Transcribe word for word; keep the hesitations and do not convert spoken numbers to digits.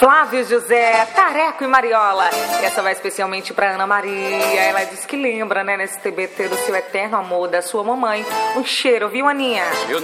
Flávio José, Tareco e Mariola. E essa vai especialmente para Ana Maria. Ela disse que lembra, né, nesse T B T do seu eterno amor, da sua mamãe. Um cheiro, viu, Aninha? Eu